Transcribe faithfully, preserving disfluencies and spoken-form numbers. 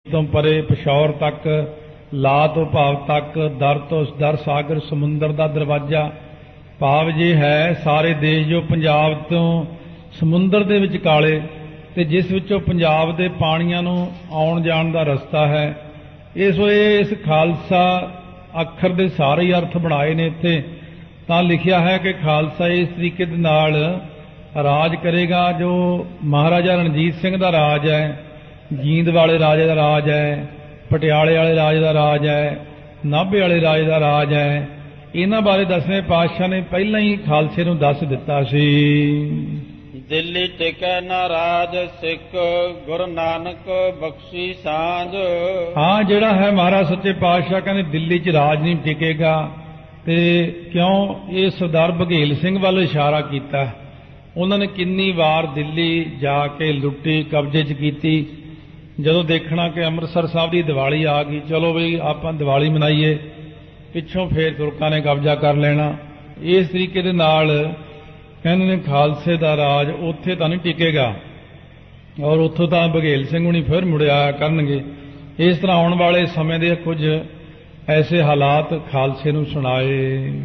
ਤੋਂ ਪਰੇ ਪਿਸ਼ੌਰ ਤੱਕ, ਲਾ ਤੋਂ ਭਾਵ ਤੱਕ, ਦਰ ਤੋਂ ਦਰ ਸਾਗਰ ਸਮੁੰਦਰ ਦਾ ਦਰਵਾਜ਼ਾ। ਭਾਵ ਜੇ ਹੈ ਸਾਰੇ ਦੇਸ਼ ਜੋ ਪੰਜਾਬ ਤੋਂ ਸਮੁੰਦਰ ਦੇ ਵਿਚਕਾਲੇ ਤੇ ਜਿਸ ਵਿੱਚੋਂ ਪੰਜਾਬ ਦੇ ਪਾਣੀਆਂ ਨੂੰ ਆਉਣ ਜਾਣ ਦਾ ਰਸਤਾ ਹੈ। ਇਸ ਵੇ ਇਸ ਖਾਲਸਾ ਅੱਖਰ ਦੇ ਸਾਰੇ ਹੀ ਅਰਥ ਬਣਾਏ ਨੇ ਇੱਥੇ। ਤਾਂ ਲਿਖਿਆ ਹੈ ਕਿ ਖਾਲਸਾ ਇਸ ਤਰੀਕੇ ਦੇ ਨਾਲ ਰਾਜ ਕਰੇਗਾ ਜੋ ਮਹਾਰਾਜਾ ਰਣਜੀਤ ਸਿੰਘ ਦਾ ਰਾਜ ਹੈ, ਜੀਂਦ ਵਾਲੇ ਰਾਜੇ ਦਾ ਰਾਜ ਹੈ, ਪਟਿਆਲੇ ਵਾਲੇ ਰਾਜ ਦਾ ਰਾਜ ਹੈ, ਨਾਭੇ ਵਾਲੇ ਰਾਜ ਦਾ ਰਾਜ ਹੈ। ਇਹਨਾਂ ਬਾਰੇ ਦਸਵੇਂ ਪਾਤਸ਼ਾਹ ਨੇ ਪਹਿਲਾਂ ਹੀ ਖਾਲਸੇ ਨੂੰ ਦੱਸ ਦਿੱਤਾ ਸੀ। ਦਿੱਲੀ ਟਿਕੈ ਨਾ ਰਾਜ ਸਿੱਖ, ਗੁਰੂ ਨਾਨਕ ਬਖਸ਼ੀ ਸਾਂਝ। ਹਾਂ, ਜਿਹੜਾ ਹੈ ਮਹਾਰਾਜ ਸੱਚੇ ਪਾਤਸ਼ਾਹ ਕਹਿੰਦੇ ਦਿੱਲੀ 'ਚ ਰਾਜ ਨਹੀਂ ਟਿਕੇਗਾ। ਤੇ ਕਿਉਂ? ਇਹ ਸਰਦਾਰ ਬਘੇਲ ਸਿੰਘ ਵੱਲ ਇਸ਼ਾਰਾ ਕੀਤਾ। ਉਹਨਾਂ ਨੇ ਕਿੰਨੀ ਵਾਰ ਦਿੱਲੀ ਜਾ ਕੇ ਲੁੱਟੀ, ਕਬਜ਼ੇ 'ਚ ਕੀਤੀ। ਜਦੋਂ ਦੇਖਣਾ ਕਿ ਅੰਮ੍ਰਿਤਸਰ ਸਾਹਿਬ ਦੀ ਦੀਵਾਲੀ ਆ ਗਈ, ਚਲੋ ਬਈ ਆਪਾਂ ਦੀਵਾਲੀ ਮਨਾਈਏ, ਪਿੱਛੋਂ ਫੇਰ ਤੁਰਕਾਂ ਨੇ ਕਬਜ਼ਾ ਕਰ ਲੈਣਾ। ਇਸ ਤਰੀਕੇ ਦੇ ਨਾਲ ਕਹਿੰਦੇ ਨੇ ਖਾਲਸੇ ਦਾ ਰਾਜ ਉੱਥੇ ਤਾਂ ਨਹੀਂ ਟਿਕੇਗਾ, ਔਰ ਉੱਥੋਂ ਤਾਂ ਬਘੇਲ ਸਿੰਘ ਹੁਣੀ ਫਿਰ ਮੁੜਿਆ ਕਰਨਗੇ। ਇਸ ਤਰ੍ਹਾਂ ਆਉਣ ਵਾਲੇ ਸਮੇਂ ਦੇ ਕੁਝ ਐਸੇ ਹਾਲਾਤ ਖਾਲਸੇ ਨੂੰ ਸੁਣਾਏ।